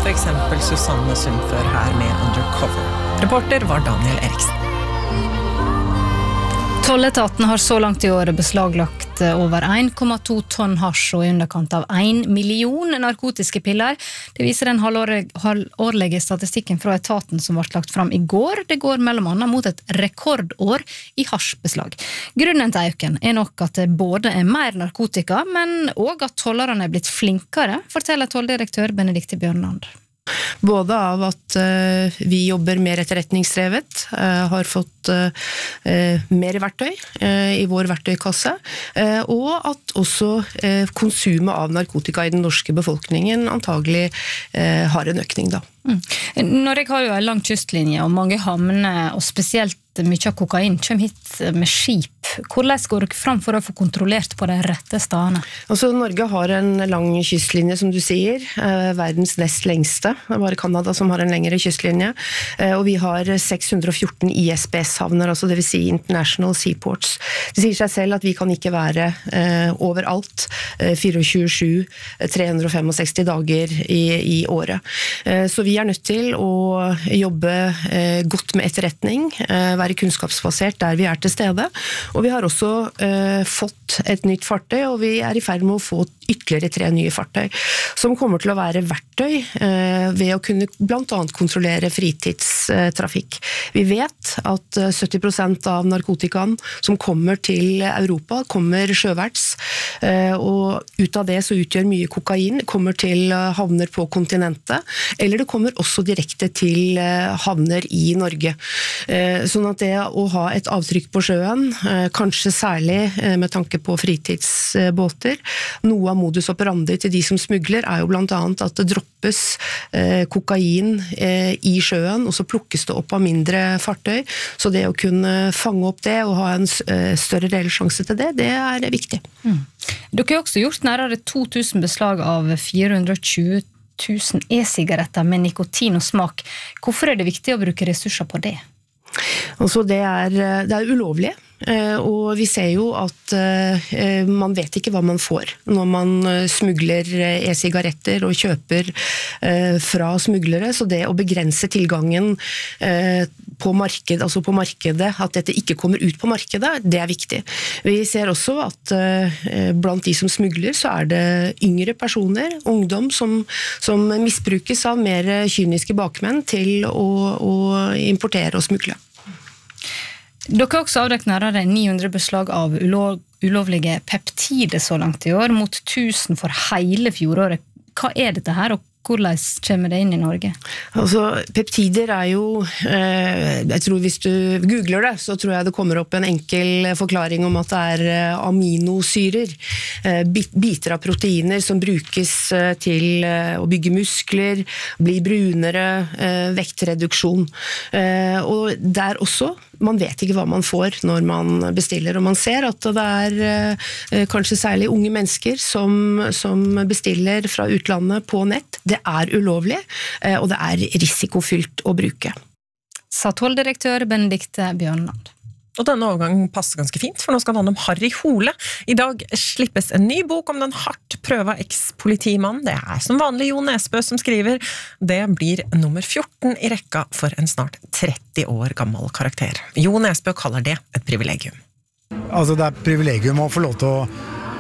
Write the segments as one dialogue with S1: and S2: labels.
S1: for eksempel Susanne Sundfør her med Undercover. Reporter var Daniel Eriksen.
S2: Tolletaten har så langt i året beslaglagt over 1,2 tonn hasj og i underkant av 1 million narkotiske piller. Det viser den halvårlige statistikken fra etaten som ble lagt fram i går. Det går mellom annet mot et rekordår i hasjbeslag. Grunnen til øken nok at det både mer narkotika, men også at tollerne blitt flinkere, forteller tolldirektør Benedikte Bjørnland.
S3: Både av at vi jobber mer etterretningsdrevet, har fått mer verktøy i vår verktøykasse, og at også konsumet av narkotika i den norske befolkningen antagelig har en økning da.
S2: Norge har jo en lang kystlinje og mange havner, og spesielt mye av kokain kommer hit med skip. Hvordan går dere fram for å få kontrollert på de rette stedene?
S3: Altså, Norge har en lang kystlinje, som du sier, verdens nest lengste. Det er bare Kanada som har en lengre kystlinje. Og vi har 614 ISBS-havner, altså det vil si International Seaports. Det sier seg selv at vi kan ikke være overalt 24/7, 365 dager i året. Så vi er nødt til å jobbe godt med etterretning, være kunnskapsbasert der vi er til stede. Og vi har også fått et nytt fartøy, og vi er i ferd med å få ytterligere 3 nye fartøy, som kommer til å være verktøy ved å kunne blant annet kontrollere fritidstrafikk. Vi vet at 70% av narkotikaen som kommer til Europa kommer sjøverts, og ut av det så utgjør mye kokain, kommer til havner på kontinentet, eller det kommer også direkte til havner i Norge. Sånn at det å ha et avtrykk på sjøen, kanskje særlig med tanke på fritidsbåter, noe av modus operandi til de som smugler er jo blant annet at det droppes kokain i sjøen, og så plukkes det opp av mindre fartøy, så det å kunne fange opp det og ha en større reell sjanse til det, det er viktig.
S2: Dere har også gjort nærmere 2000 beslag av 420 000 e-sigaretter med nikotin og smak. Hvorfor er det viktig å bruke ressurser på det?
S3: Altså det er ulovlig, og vi ser jo at man vet ikke hva man får når man smugler e-sigaretter og kjøper fra smuglere, så det å begrense tilgangen på markedet, at dette ikke kommer ut på markedet, det er viktig. Vi ser også at blant de som smugler så er det yngre personer, ungdom som misbrukes av mer kyniske bakmenn til å importere og smugle.
S2: Dere har også avdekket nærmere 900 beslag av ulovlige peptider så langt i år, mot 1000 for hele fjoråret. Hva er dette her, og hvordan kommer det inn i Norge?
S3: Altså, peptider er jo, jeg tror hvis du googler det, så tror jeg det kommer opp en enkel forklaring om at det er aminosyrer, biter av proteiner som brukes til å bygge muskler, bli brunere, vektreduksjon. Og der også, man vet ikke hva man får når man bestiller, og man ser at det er kanskje særlig unge mennesker som bestiller fra utlandet på nett. Det er ulovlig, og det er risikofylt å bruke.
S2: Sa tolldirektør Benedikte Bjørnland.
S1: Og denne overgangen passer ganske fint, for nå skal det handle om Harry Hole. I dag slippes en ny bok om den hardt prøva eks-politimannen. Det er som vanlig Jo Nesbø som skriver. Det blir nummer 14 i rekka for en snart 30 år gammel karakter. Jo Nesbø kaller det et privilegium.
S4: Altså det er et privilegium å få lov til å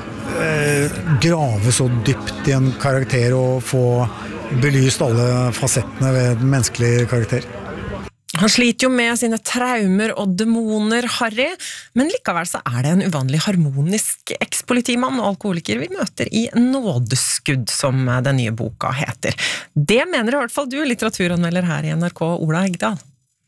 S4: grave så dypt i en karakter og få belyst alle fasettene ved en menneskelig karakter.
S1: Han sliter jo med sine traumer og demoner, Harry, men likevel så er det en uvanlig harmonisk eks-politimann og alkoholiker vi møter i Nådeskudd, som den nye boka heter. Det mener i hvert fall du, litteraturanmelder her i NRK, Ola Hegdal.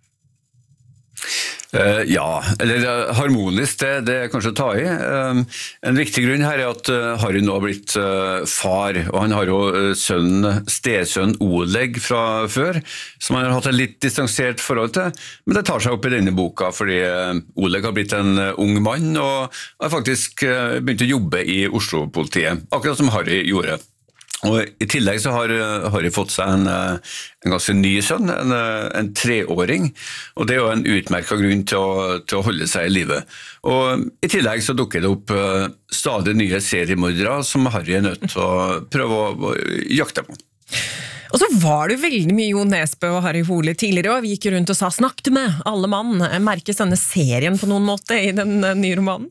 S5: Ja, eller harmonisk, det er kanskje å ta i. En viktig grunn her er at Harry nå har blitt far, og han har jo stedsønn Oleg fra før, som han har hatt et litt distansert forhold til, men det tar seg opp i denne boka, fordi Oleg har blitt en ung mann, og har faktisk begynt å jobbe i Oslo-politiet, akkurat som Harry gjorde. Og i tillegg så har Harry fått seg en ganske ny sønn, en 3-åring, og det er jo en utmerket grunn til å holde seg i livet. Og i tillegg så dukker det opp stadig nye seriemordere som Harry er nødt til å prøve å jakte på.
S1: Og så var det jo veldig mye Jo Nesbø og Harry Hole tidligere, og vi gikk rundt og sa, snakk du med alle mann, merkes denne serien på noen måte i den nye romanen?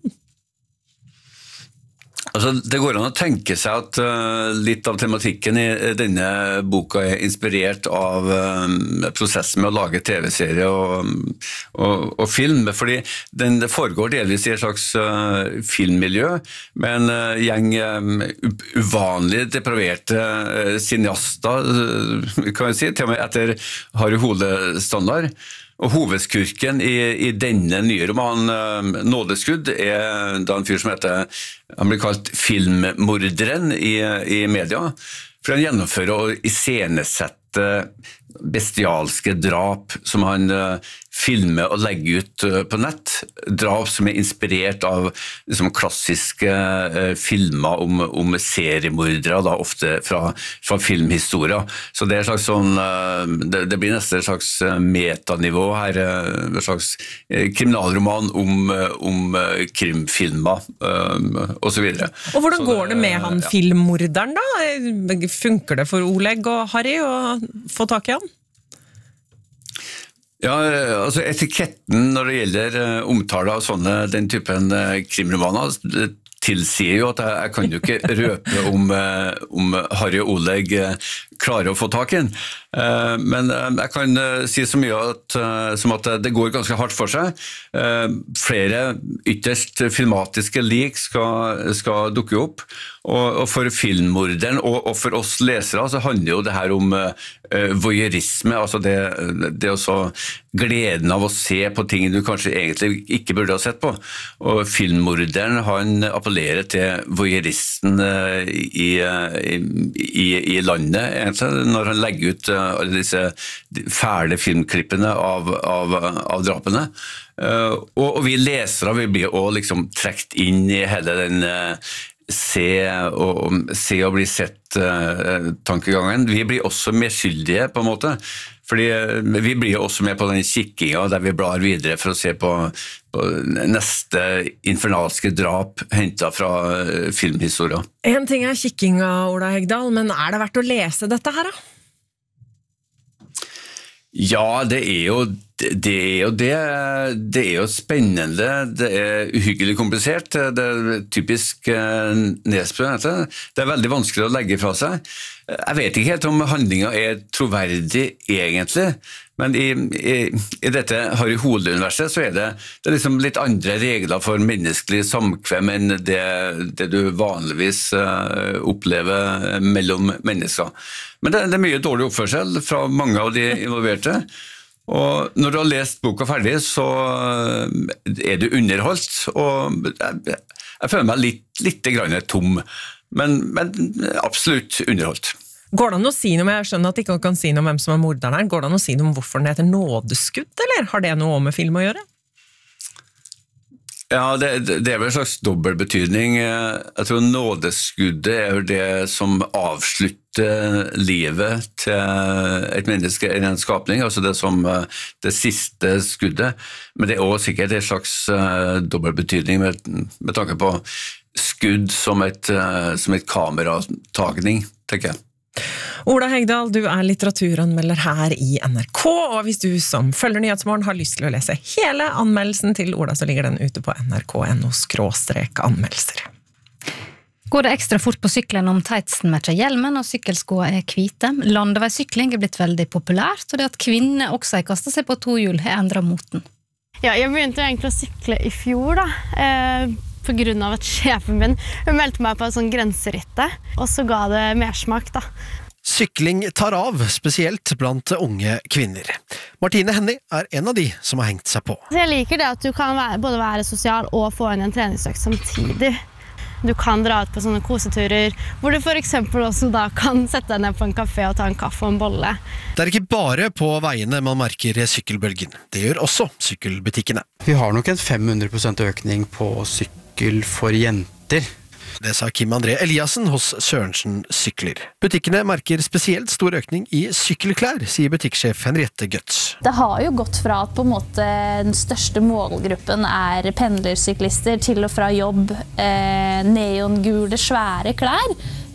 S5: Altså, det går an å tenke seg at litt av tematikken i denne boka er inspirert av prosessen med å lage TV-serie og film, fordi den foregår delvis i et slags filmmiljø, med en gjeng uvanlig depraverte cineaster, kan jeg si, til og med etter Harry Hole-standard. Og hovedskurken i denne nye romanen, Nådeskudd, er da en fyr som han blir kalt filmmorderen i media, for han gjennomfører og iscenesetter bestialske drap som han filmer og legger ut på nett, drap som er inspirert av liksom, klassiske filmer om seriemordere, da, ofte fra filmhistorier. Så det er slags sånn, det blir nesten et slags metanivå her, en slags kriminalroman om krimfilmer og så videre.
S1: Og hvordan går det med han filmmorderen da? Funker det for Oleg og Harry å få tak i han?
S5: Ja, altså etiketten når det gjelder omtale av den typen krimromaner tilsier jo at jeg kan jo ikke røpe om Harry og Oleg klarer å få tak i den. Men jeg kan si så mye som at det går ganske hardt for seg. Flere ytterst filmatiske lik skal dukke opp, og for filmmorderen og for oss lesere så handler jo det her om voyeurisme, altså det også gleden av å se på ting du kanskje egentlig ikke burde ha sett på. Og filmmorderen, han appellerer til voyeuristen i landet, egentlig, når han legger ut alle disse fæle filmklippene av drapene. Og vi lesere, vi blir også liksom trekt inn i hele den se og bli sett tankegangen. Vi blir også medskyldige på en måte, fordi vi blir også med på den kikkingen der vi blar videre for å se på neste infernalske drap hentet fra filmhistorier.
S1: En ting er kikkinga, Ola Hegdal, men er det verdt å lese dette her da?
S5: Ja, det er jo spennende, det er uhyggelig komplisert, det er typisk Nesbø, det er veldig vanskelig å legge fra seg. Jeg vet ikke helt om handlingen er troverdig egentlig, men i dette Harry Hole-universet så er det liksom litt andre regler for menneskelig samkvem enn det du vanligvis opplever mellom mennesker. Men det er mye dårlig oppførsel fra mange av de involverte, og når du har lest boka ferdig så er du underholdt, og jeg føler meg litt grann tom, men absolutt underholdt.
S1: Går det an å si noe, jeg skjønner at de ikke kan si noe om hvem som er morderen her, går det an å si noe om hvorfor den heter Nådeskudd, eller har det noe med film å gjøre?
S5: Ja, det er vel en slags dobbeltbetydning. Jeg tror nådeskuddet er det som avslutter livet til et menneske i en skapning, altså det som det siste skuddet. Men det er også sikkert en slags dobbeltbetydning med tanke på skudd som et kameratagning, tenker jeg.
S1: Ola Hegdal, du er litteraturanmelder her i NRK, og hvis du som følger Nyhetsmorgen har lyst til å lese hele anmeldelsen til Ola, så ligger den ute på nrk.no/anmeldelser.
S2: Går det ekstra fort på sykkelen om tightsen matcher hjelmen og sykkelskoene er hvite? Landeveissykling er blitt veldig populært, og det at kvinner også har kastet seg på tohjul har endret moten.
S6: Ja, jeg begynte egentlig å sykle i fjor da, på grunn av at sjefen min meldte meg på en sånn grenseritte, og så ga det mersmak da.
S7: Sykling tar av, spesielt blant unge kvinner. Martine Henny er en av de som har hengt seg på.
S6: Jeg liker det at du kan både være sosial og få inn en treningsøkt samtidig. Du kan dra ut på sånne koseturer, hvor du for eksempel også da kan sette deg ned på en kafé og ta en kaffe og en bolle.
S7: Det er ikke bare på veiene man merker sykkelbølgen. Det gjør også sykkelbutikkene.
S8: Vi har nok en 500% økning på sykkel for jenter.
S7: Det sa Kim André Eliassen hos Sørensen Sykler. Butikkene merker spesielt stor økning i sykkelklær, sier butikksjef Henriette Götz.
S9: Det har jo gått fra at på en måte den største målgruppen er pendlersyklister til og fra jobb, neongule, svære klær,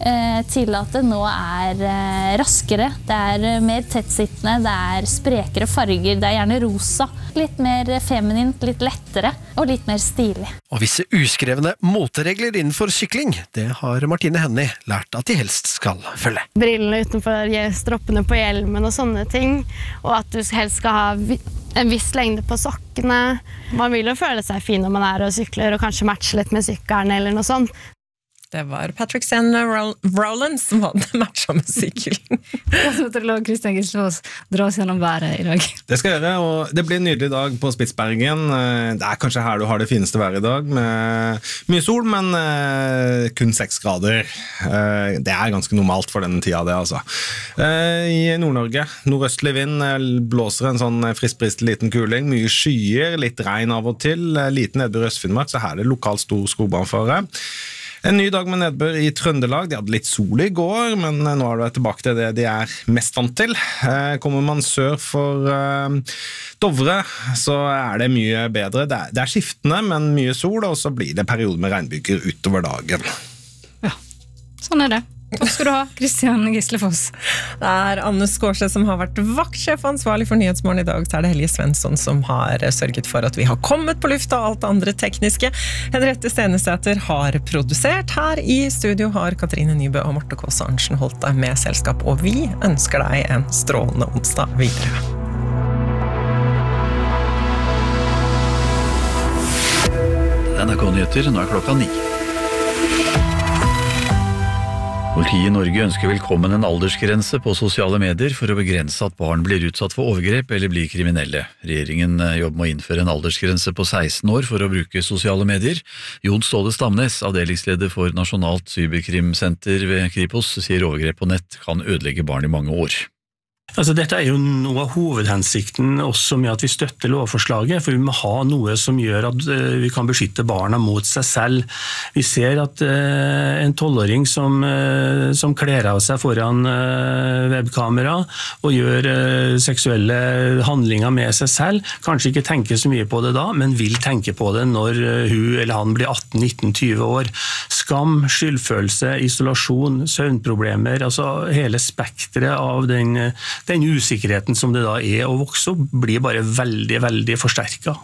S9: til at det nå raskere, det mer tettsittende, det sprekere farger, det gjerne rosa, litt mer feminint, litt lettere og litt mer stilig.
S7: Og visse uskrevne moteregler innenfor sykling, det har Martine Hennie lært at de helst skal følge.
S6: Brillene utenfor stroppene på hjelmen og sånne ting, og at du helst skal ha en viss lengde på sokkene. Man vil jo føle seg fin når man og sykler, og kanskje matche litt med sykkelen eller noe sånt.
S1: Det var Patrick Senna Rowland som hadde matcha med sykling.
S2: Meteorolog Kristian Gislefoss, dra oss gjennom været I dag.
S10: Det skal jeg gjøre, og det blir en nydelig dag på Spitsbergen. Det kanskje her du har det fineste været I dag, med mye sol, men kun 6 grader. Det ganske normalt for denne tida, det altså. I Nord-Norge, nordøstlig vind, blåser en sånn friskbrist liten kuling, mye skyer, litt regn av og til, liten nedbør I Øst-Finnmark, så her det lokalt stor skogbrannfare. En ny dag med nedbør I Trøndelag. De hadde litt sol I går, men nå det tilbake til det de mest vant til. Kommer man sør for Dovre, så det mye bedre. Det skiftende, men mye sol, og så blir det perioder med regnbyger utover dagen.
S2: Ja, sånn det. Takk skal du ha, Kristian Gislefoss.
S1: Det Anne Skårse som har vært vaktsjef og ansvarlig for Nyhetsmorgen I dag. Så det Helge Svensson som har sørget for at vi har kommet på lufta og alt det andre tekniske. Henriette Stenesæter har produsert. Her I studio har Katrine Nybø og Marte Kåse Arntzen holdt deg med selskap, og vi ønsker deg en strålende onsdag videre.
S11: NRK Nyheter, nå klokka 9. Politiet I Norge ønsker velkommen en aldersgrense på sosiale medier for å begrense at barn blir utsatt for overgrep eller blir kriminelle. Regjeringen jobber med å innføre en aldersgrense på 16 år for å bruke sosiale medier. Jon Ståle Stamnes, avdelingsleder for Nasjonalt Cyberkrimsenter ved Kripos, sier overgrep på nett kan ødelegge barn I mange år.
S12: Altså, dette jo noe av hovedhensikten også med at vi støtter lovforslaget, for vi må ha noe som gjør at vi kan beskytte barna mot seg selv. Vi ser at en 12-åring som kler av seg foran webkamera og gjør seksuelle handlinger med seg selv, kanskje ikke tenker så mye på det da, men vil tenke på det når hun eller han blir 18, 19, 20 år. Skam, skyldfølelse, isolasjon, søvnproblemer, altså hele spektret av den usikkerheten som det da å vokse opp, blir bare veldig, veldig forsterket.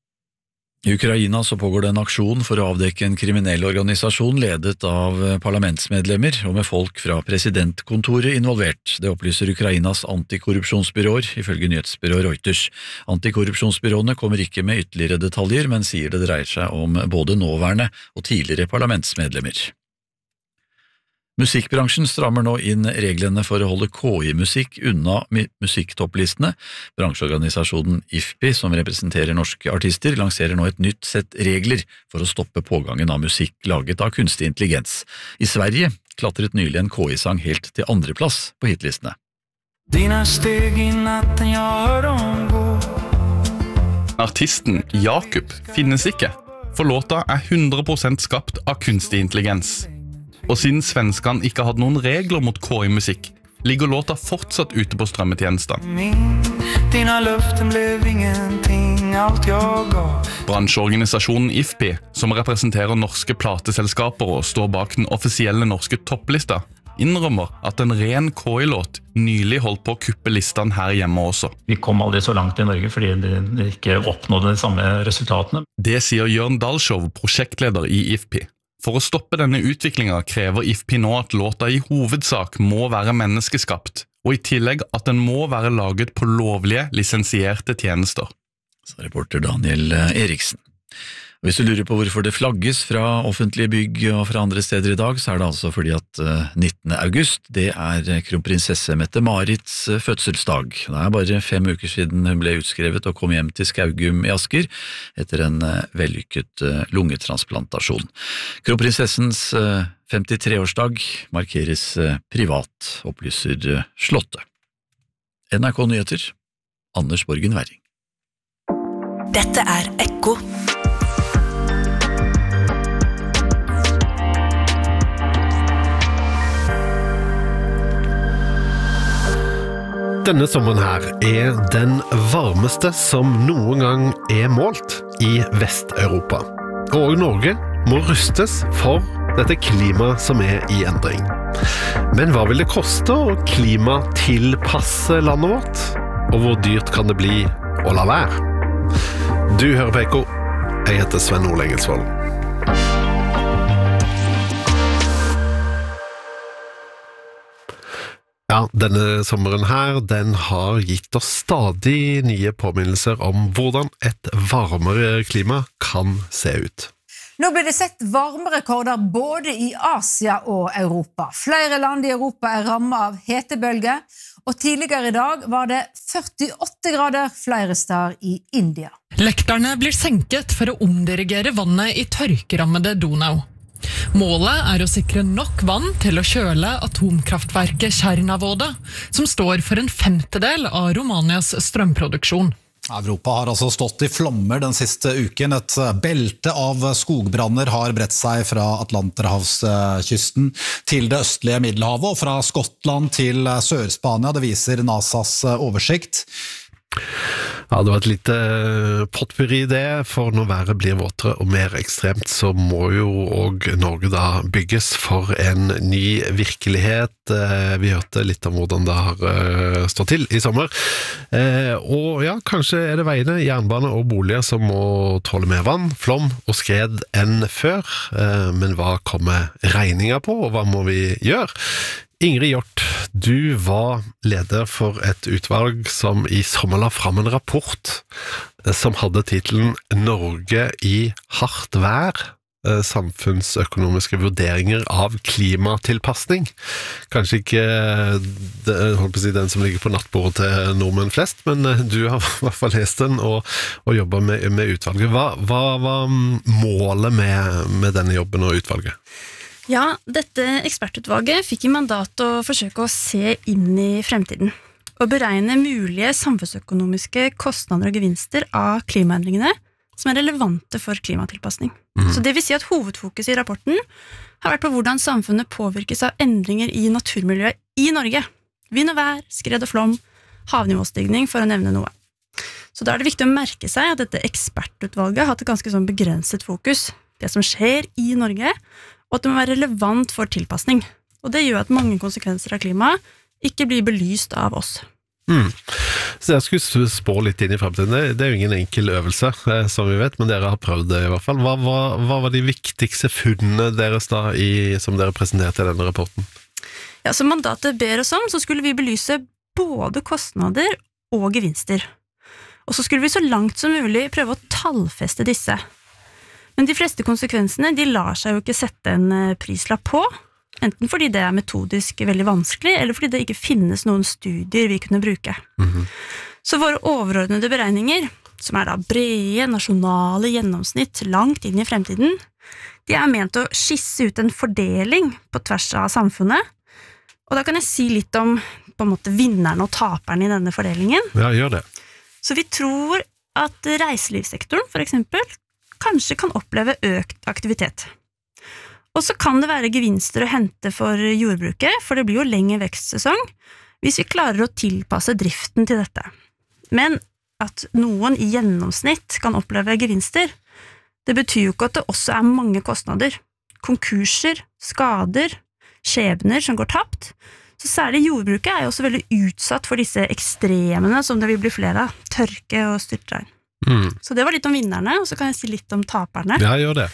S11: I Ukraina så pågår det en aksjon for å avdekke en kriminell organisasjon ledet av parlamentsmedlemmer og med folk fra presidentkontoret involvert. Det opplyser Ukrainas antikorrupsjonsbyråer, ifølge nyhetsbyrået Reuters. Antikorrupsjonsbyråene kommer ikke med ytterligere detaljer, men sier det dreier seg om både nåværende og tidligere parlamentsmedlemmer. Musikkbransjen strammer nå inn reglene for å holde KI-musikk unna musikktopplistene. Bransjeorganisasjonen IFPI, som representerer norske artister, lanserer nå et nytt sett regler for å stoppe pågangen av musikk laget av kunstig intelligens. I Sverige klatret nylig en KI-sang helt til andreplass på hitlistene.
S13: Dina steg I natten jeg hør om gå.
S14: Artisten Jakob finnes ikke, for låta 100% skapt av kunstig intelligens. Og siden svenskene ikke hadde noen regler mot KI-musikk, ligger låta fortsatt ute på strømmetjenestene.
S13: Dina løften ble ingenting, alt jeg ga.
S14: Bransjeorganisasjonen IFPI, som representerer norske plateselskaper og står bak den offisielle norske topplista, innrømmer at en ren KI-låt nylig holdt på å kuppe listene her hjemme også.
S15: Vi kom aldri så langt I Norge fordi det ikke oppnådde de samme resultatene.
S14: Det sier Jørn Dahlshow, prosjektleder I IFPI. For å stoppe denne utviklingen krever IFPI nå at låta I hovedsak må være menneskeskapt, og I tillegg at den må være laget på lovlige, lisensierte tjenester.
S11: Så reporter Daniel Eriksen. Hvis du lurer på hvorfor det flagges fra offentlige bygg og fra andre steder I dag, så det altså fordi at 19. august, det kronprinsesse Mette-Marits fødselsdag. Det bare 5 uker siden hun ble utskrevet og kom hjem til Skaugum I Asker etter en vellykket lungetransplantasjon. Kronprinsessens 53-årsdag markeres privat, opplyser Slottet. NRK Nyheter, Anders Borgen Werring.
S16: Dette Ekko.
S7: Denne sommeren her den varmeste som noen gang målt I Vest-Europa. Og Norge må rustes for dette klimaet som I endring. Men hva vil det koste å klimatilpasse landet vårt? Og hvor dyrt kan det bli å la være? Du hører på Ekko. Jeg heter Sven Ole Engelsvold. Ja, denne sommeren her, den har gitt oss stadig nye påminnelser om hvordan et varmere klima kan se ut.
S17: Nå blir det sett varmerekorder både i Asia og Europa. Flere land i Europa rammet av hetebølge, og tidligere i dag var det 48 grader flere steder i India.
S18: Lekterne blir senket for å omdirigere vannet i tørkerammede Donau. Målet å sikre nok vann til å kjøle atomkraftverket Tjernavåda, som står for en 1/5 av Romanias strømproduksjon.
S19: Europa har altså stått i flommer den siste uken. Et belte av skogbranner har bredt seg fra Atlanterhavskysten til det østlige Middelhavet, og fra Skottland til Sør-Spania. Det viser NASAs oversikt.
S7: Ja, det var et lite potpurri det, for når været blir våtere og mer ekstremt, så må jo også Norge da bygges for en ny virkelighet. Vi hørte litt om hvordan det har stått til i sommer. Og ja, kanskje det veiene, jernbane og boliger som må tåle mer vann, flom og skred enn før. Men hva kommer regninga på, og hva må vi gjøre? Ingrid Hjort, du var leder for et utvalg som i sommer la fram en rapport som hadde titelen «Norge i hardt vær. Samfunnsøkonomiske vurderinger av klimatilpassing». Kanskje ikke den som ligger på nattbordet til nordmenn flest, men du har i hvert fall lest den og jobber med utvalget. Hva var målet med denne jobben og utvalget?
S20: Ja, dette ekspertutvalget fikk i mandat å forsøke å se inn i fremtiden og beregne mulige samfunnsøkonomiske kostnader og gevinster av klimaendringene som relevante for klimatilpassning. Så det vil si at hovedfokus i rapporten har vært på hvordan samfunnet påvirkes av endringer i naturmiljøet i Norge. Vind og vær, skred og flom, havnivåstigning, for å nevne noe. Så da det viktig å merke seg at dette ekspertutvalget har hatt et ganske sånn begrenset fokus. Det som skjer i Norge, og at det må være relevant for tilpassning. Og det gjør at mange konsekvenser av klima ikke blir belyst av oss.
S7: Så jeg skulle spå litt inn i fremtiden. Det jo ingen enkel øvelse, som vi vet, men dere har prøvd det i hvert fall. Hva var de viktigste funnene deres da, som dere presenterte i denne rapporten?
S20: Ja, som mandatet ber oss om, så skulle vi belyse både kostnader og gevinster. Og så skulle vi så langt som mulig prøve å tallfeste disse. Men de fleste konsekvensene, de lar seg jo ikke sette en prislapp på, enten fordi det metodisk veldig vanskelig, eller fordi det ikke finnes noen studier vi kunne bruke. Så våre overordnede beregninger, som da brede, nasjonale gjennomsnitt langt inn i fremtiden, de ment å skisse ut en fordeling på tvers av samfunnet, og da kan jeg si litt om på en måte vinneren og taperen i denne fordelingen.
S7: Ja, gjør det.
S20: Så vi tror at reiselivssektoren, for eksempel, kanskje kan oppleve økt aktivitet. Og så kan det være gevinster å hente for jordbruket, for det blir jo lengre vekstsesong, hvis vi klarer å tilpasse driften til dette. Men at noen i gjennomsnitt kan oppleve gevinster, det betyr jo ikke at det også mange kostnader. Konkurser, skader, skjebner som går tapt. Så særlig jordbruket jo også veldig utsatt for disse ekstremene som det vil bli flere av, tørke og styrtregn. Så det var litt om vinnerne, og så kan jeg si litt om taperne.
S7: Ja, gjør det.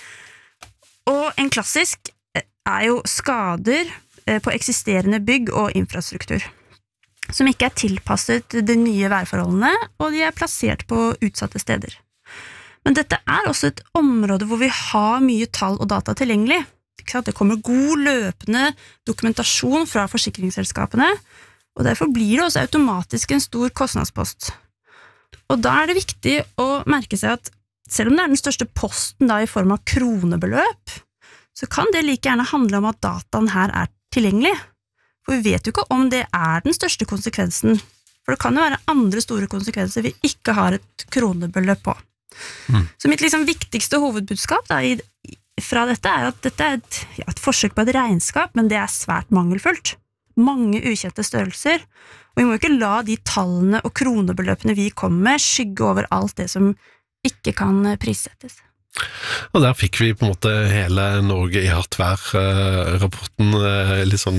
S20: Og en klassisk jo skader på eksisterende bygg og infrastruktur, som ikke tilpasset de nye værforholdene, og de plassert på utsatte steder. Men dette også et område hvor vi har mye tall og data tilgjengelig. Det kommer god løpende dokumentasjon fra forsikringsselskapene, og derfor blir det også automatisk en stor kostnadspost. Og da det viktig å merke seg at selv om det den største posten da i form av kronebeløp, så kan det like gjerne handle om at dataen her tilgjengelig. For vi vet jo ikke om det den største konsekvensen, for det kan jo være andre store konsekvenser vi ikke har et kronebeløp på. Så mitt viktigste hovedbudskap da, fra dette at dette et forsøk på et regnskap, men det svært mangelfullt. Mange ukjente størrelser, og vi må ikke la de tallene og kronebeløpene vi kommer med skygge over alt det som ikke kan prissettes.
S7: Og der fikk vi på en måte hele Norge i hardt vær rapporten litt sånn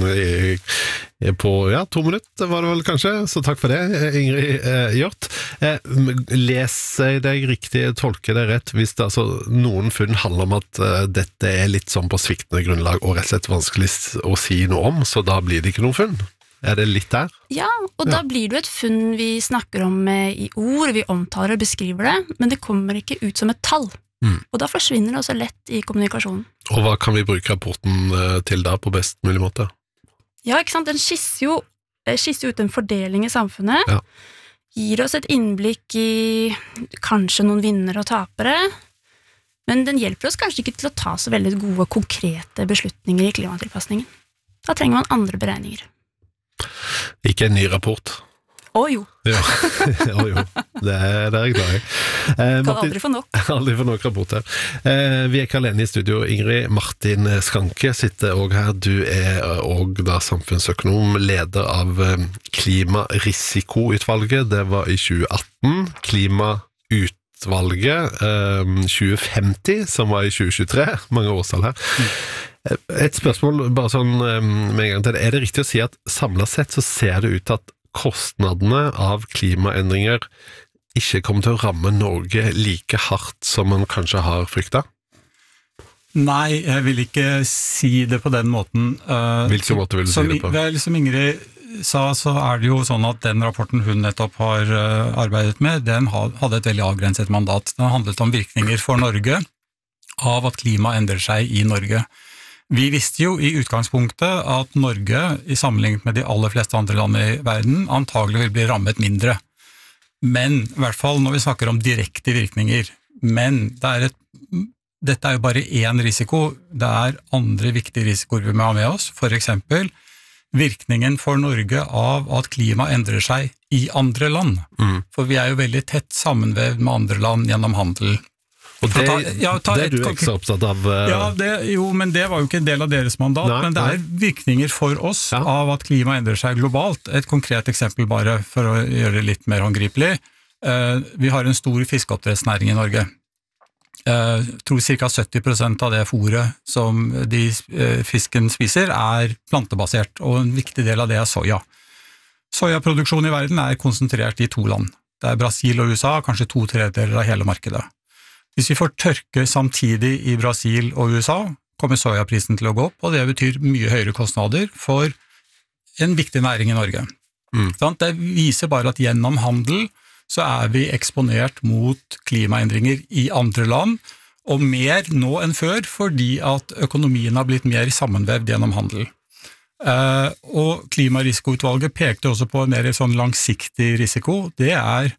S7: på 2 minutter var det vel kanskje, så takk for det Ingrid Hjort. Leser jeg deg riktig, tolker jeg deg rett hvis det altså noen funn handler om at dette litt sånn på sviktende grunnlag og rett og slett vanskelig å si noe om, så da blir det ikke noen funn? Det litt der?
S20: Ja, og da blir det et funn vi snakker om i ord, vi omtaler og beskriver det, men det kommer ikke ut som et tall. Og da forsvinner det også lett i kommunikasjonen.
S7: Og hva kan vi bruke rapporten til da på best mulig måte?
S20: Ja, ikke sant? Den skisser ut en fordeling i samfunnet, gir oss et innblikk i kanskje noen vinnere og tapere, men den hjelper oss kanskje ikke til å ta så veldig gode, konkrete beslutninger i klimatilpasningen. Da trenger man andre beregninger.
S7: Ikke en ny rapport.
S20: Jo.
S7: Ja, jo. Det er jeg glad i.
S20: Kan aldri få nok.
S7: Aldri få nok rapporter. Vi ikke alene i studio. Ingrid Martin Skanke sitter også her. Du også da samfunnsøkonom, leder av Klimarisikoutvalget. Det var i 2018. Klimautvalget 2050, som var i 2023. Mange årstall her. Et spørsmål, bare sånn med en gang til. Det riktig å si at samlet sett så ser det ut til at kostnadene av klimaendringer ikke kommer til å ramme Norge like hardt som man kanskje har fryktet?
S21: Nei, jeg vil ikke si det på den måten.
S7: Hvilken måte vil du si det på?
S21: Som Ingrid sa, så det jo sånn at den rapporten hun nettopp har arbeidet med, den hadde et veldig avgrenset mandat. Den handlet om virkninger for Norge av at klimaet endrer seg i Norge. Vi visste jo i utgangspunktet at Norge, i sammenlignet med de aller fleste andre land i verden, antagelig vil bli rammet mindre. Men, i hvert fall når vi snakker om direkte virkninger, men dette jo bare én risiko, det andre viktige risikoer vi må ha med oss, for eksempel virkningen for Norge av at klima endrer seg i andre land. For vi jo veldig tett sammenvevd med andre land gjennom handel.
S7: Og det du ikke så opptatt av?
S21: Men det var jo ikke en del av deres mandat, men det virkninger for oss av at klima endrer seg globalt. Et konkret eksempel bare for å gjøre det litt mer håndgripelig. Vi har en stor fiskeoppdrettsnæring i Norge. Jeg tror ca. 70% av det fôret som fisken spiser plantebasert, og en viktig del av det soja. Sojaproduksjon i verden konsentrert i 2 land. Det Brasil og USA, kanskje 2/3 av hele markedet. Hvis vi får tørke samtidig i Brasil og USA, kommer sojaprisen til å gå opp, og det betyr mye høyere kostnader for en viktig næring i Norge. Det viser bare at gjennom handel så vi eksponert mot klimaendringer i andre land, og mer nå enn før, fordi at økonomien har blitt mer sammenvevd gjennom handel. Og Klimarisikoutvalget pekte også på en mer sånn langsiktig risiko. Det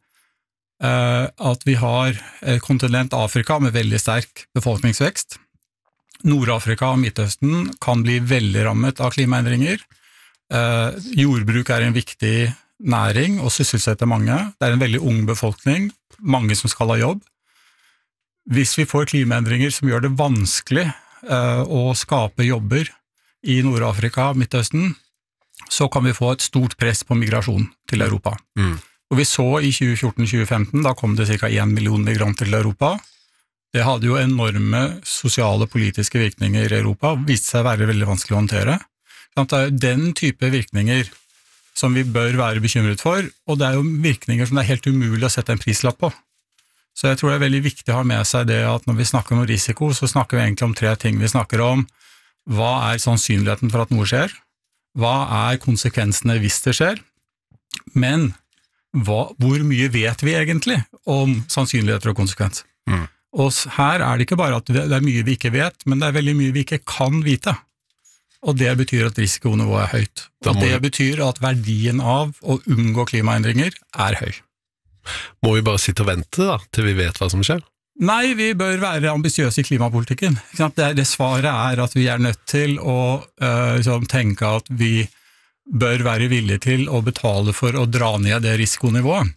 S21: at vi har et kontinent Afrika med veldig sterk befolkningsvekst. Nord-Afrika og Midtøsten kan bli veldig rammet av klimaendringer. Jordbruk en viktig næring og sysselsetter mange. Det en veldig ung befolkning, mange som skal ha jobb. Hvis vi får klimaendringer som gjør det vanskelig å skape jobber i Nord-Afrika og Midtøsten, så kan vi få et stort press på migrasjon til Europa. Og vi så i 2014-2015, da kom det ca. 1 million migranter til Europa. Det hadde jo enorme sosiale og politiske virkninger i Europa, og viste seg å være veldig vanskelig å håndtere. Det jo den type virkninger som vi bør være bekymret for, og det jo virkninger som det helt umulig å sette en prislapp på. Så jeg tror det veldig viktig å ha med seg det at når vi snakker om risiko, så snakker vi egentlig om 3 ting. Vi snakker om hva sannsynligheten for at noe skjer, hva konsekvensene hvis det skjer, men hvor mye vet vi egentlig om sannsynligheter og konsekvens? Og her det ikke bare at det mye vi ikke vet, men det veldig mye vi ikke kan vite. Og det betyr at risikonivået høyt. Og det betyr at verdien av å unngå klimaendringer høy.
S7: Må vi bare sitte og vente da, til vi vet hva som skjer?
S21: Nei, vi bør være ambisiøse i klimapolitikken. Det svaret at vi nødt til å tenke at vi bør være villige til å betale for å dra ned det risikonivået.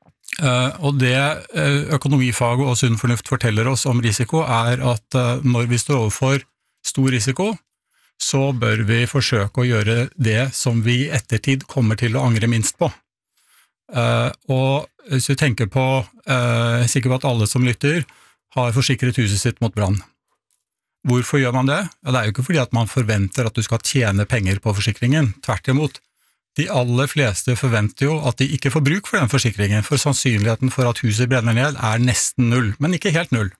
S21: Og det økonomifaget og sunn fornuft forteller oss om risiko at når vi står overfor stor risiko, så bør vi forsøke å gjøre det som vi i ettertid kommer til å angre minst på. Og hvis vi tenker på, jeg sikker på at alle som lytter, har forsikret huset sitt mot brann. Hvorfor gjør man det? Ja, det jo ikke fordi at man forventer at du skal tjene penger på forsikringen, tvert imot. De aller fleste forventer jo at de ikke får bruk for den forsikringen, for sannsynligheten for at huset brenner ned nesten null, men ikke helt null.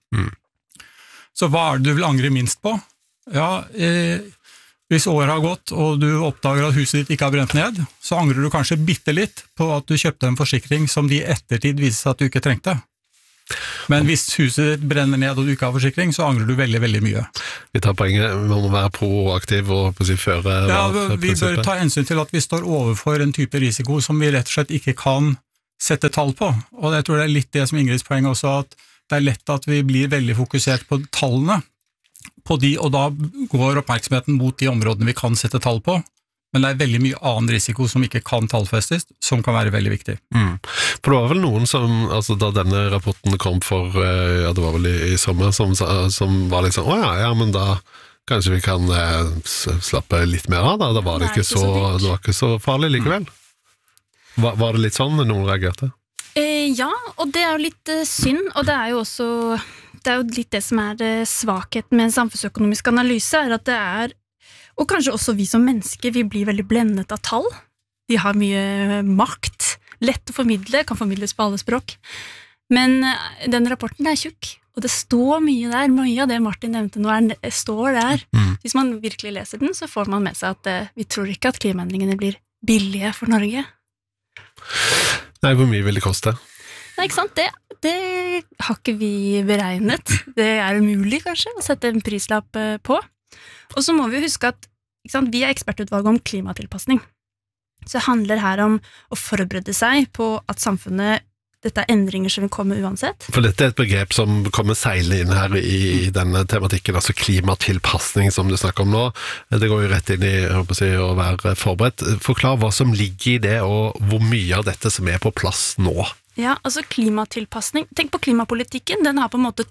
S21: Så hva det du vil angre minst på? Ja, hvis året har gått, og du oppdager at huset ditt ikke har brent ned, så angrer du kanskje bitte litt på at du kjøpte en forsikring som de i ettertid viser seg at du ikke trengte. Men hvis huset ditt brenner ned og du ikke har forsikring, så angrer du veldig, veldig mye.
S7: Vi tar poenget, man må være proaktiv og på å si føre.
S21: Ja, vi bør ta hensyn til at vi står overfor en type risiko som vi rett og slett ikke kan sette tall på. Og jeg tror det litt det som Ingrids poeng også, at det lett at vi blir veldig fokusert på tallene, på de, og da går oppmerksomheten mot de områdene vi kan sette tall på. Men det veldig mye annen risiko som ikke kan tallfestes, som kan være veldig viktig.
S7: For det var vel noen som, altså da denne rapporten kom for, ja det var vel i sommer, som var litt sånn, ja, men da kanskje vi kan slappe litt mer av da var det ikke så farlig likevel. Var det litt sånn noen reagerte?
S20: Ja, og det jo litt synd, og det jo også, det jo litt det som svakheten med en samfunnsøkonomisk analyse, at det og kanskje også vi som mennesker, vi blir veldig blendet av tall. De har mye makt, lett å formidle, kan formidles på alle språk. Men den rapporten tjukk, og det står mye der, mye av det Martin nevnte nå står der. Hvis man virkelig leser den, så får man med seg at vi tror ikke at klimaendringene blir billige for Norge.
S7: Nei, hvor mye vil det koste?
S20: Nei, ikke sant? Det har ikke vi beregnet. Det umulig kanskje å sette en prislapp på. Og så må vi huske at vi ekspertutvalget om klimatilpassning. Så det handler her om å forberede seg på at samfunnet, dette endringer som vil komme uansett.
S7: For dette et begrep som kommer seilende inn her i denne tematikken, altså klimatilpassning som du snakker om nå. Det går jo rett inn i å være forberedt. Forklar hva som ligger i det, og hvor mye av dette som på plass nå.
S20: Ja, altså klimatilpassning. Tenk på klimapolitikken, den har på en måte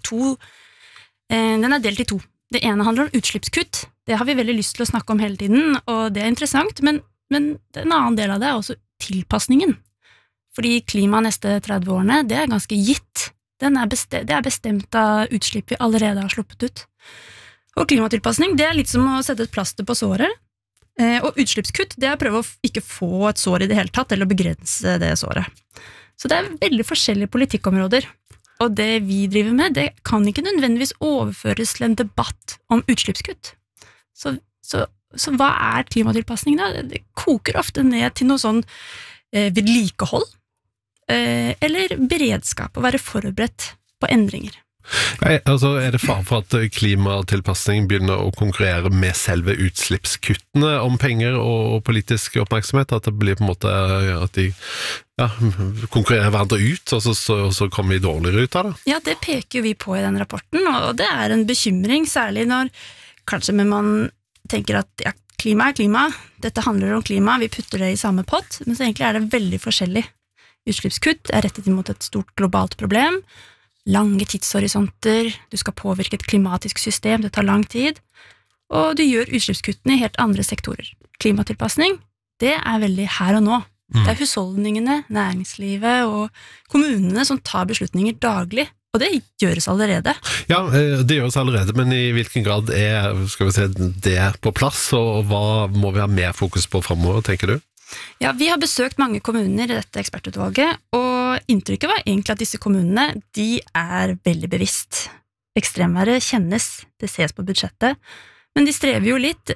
S20: den delt i to. Det ene handler om utslippskutt. Det har vi veldig lyst til å snakke om hele tiden, og det interessant, men en annen del av det også tilpassningen. Fordi klima neste 30 årene, det ganske gitt. Det bestemt av utslipp vi allerede har sluppet ut. Og klimatilpassning, det litt som å sette et plaster på såret. Og utslippskutt, det å prøve å ikke få et sår i det hele tatt, eller å begrense det såret. Så det veldig forskjellige politikkområder. Og det vi driver med, det kan ikke nødvendigvis overføres til en debatt om utslippskutt. Så hva klimatilpassning da? Det koker ofte ned til noe sånn vedlikehold, eller beredskap, å være forberedt på endringer.
S7: Altså det far for at klimatilpassning begynner å konkurrere med selve utslippskuttene om penger og politisk oppmerksomhet, at det blir på en måte at de konkurrerer hverandre ut, og så kommer vi dårligere ut av det?
S20: Ja, det peker vi på i den rapporten, og det en bekymring, særlig når kanskje man tenker at klima klima, dette handler om klima, vi putter det i samme pott, men så egentlig det veldig forskjellig. Utslippskutt rettet imot et stort globalt problem, lange tidshorisonter, du skal påvirke et klimatisk system, det tar lang tid, og du gjør utslippskuttene i helt andre sektorer. Klimatilpassning, det veldig her og nå. Det husholdningene, næringslivet og kommunene som tar beslutninger daglig, og det gjøres allerede.
S7: Ja, det gjøres allerede, men i hvilken grad skal vi si, det på plass, og hva må vi ha mer fokus på fremover, tenker du?
S20: Ja, vi har besøkt mange kommuner i dette ekspertutvalget, og inntrykket var egentlig at disse kommunene, de veldig bevisst. Ekstremværet kjennes, det ses på budsjettet, men de strever jo litt,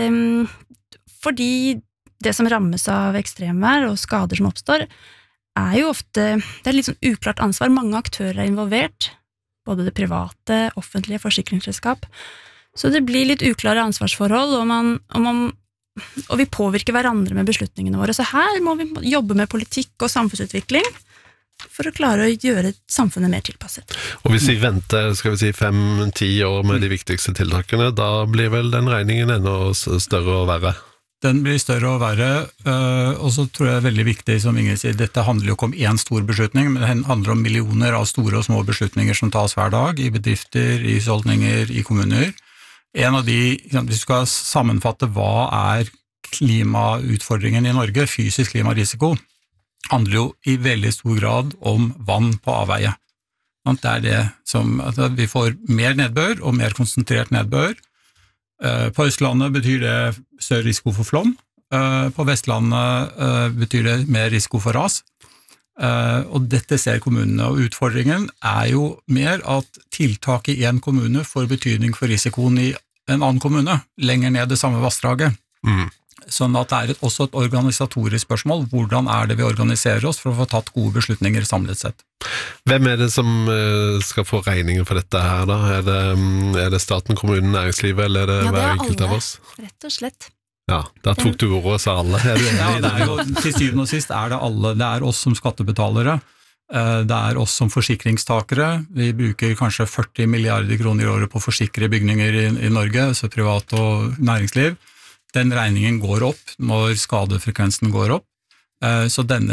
S20: fordi det som rammes av ekstremvær og skader som oppstår, jo ofte, det litt sånn uklart ansvar, mange aktører involvert, både det private, offentlige, forsikringsselskap, så det blir litt uklare ansvarsforhold, og vi påvirker hverandre med beslutningene våre, så her må vi jobbe med politikk og samfunnsutvikling for å klare å gjøre samfunnet mer tilpasset.
S7: Og hvis vi venter, skal vi si 5-10 år med de viktigste tiltakene, da blir vel den regningen enda større og verre?
S21: Den blir større og verre, og så tror jeg det veldig viktig, som Ingrid sier, dette handler jo ikke om en stor beslutning, men det handler om millioner av store og små beslutninger som tas hver dag, i bedrifter, i husholdninger, i kommuner. En av de, hvis du skal sammenfatte hva klimautfordringen i Norge, fysisk klimarisiko, handler jo i veldig stor grad om vann på avveie. Det det som at vi får mer nedbør og mer konsentrert nedbør. På Østlandet betyr det større risiko for flom. På Vestlandet betyr det mer risiko for ras. Og dette ser kommunene, og utfordringen jo mer at tiltak i en kommune får betydning for risikoen i en annen kommune, lenger ned det samme vassdraget. Sånn at det også et organisatorisk spørsmål, hvordan det vi organiserer oss for å få tatt gode beslutninger samlet sett.
S7: Hvem det som skal få regningen for dette her da? Det staten, kommunen, næringslivet, eller det hver enkelt av oss?
S20: Rett og slett.
S7: Ja, da tok du ordet oss alle.
S21: Til syvende og sist det alle, det oss som skattebetalere, det oss som forsikringstakere, vi bruker kanskje 40 milliarder kroner i året på å forsikre bygninger i Norge, så privat og næringsliv. Den regningen går opp når skadefrekvensen går opp, så denne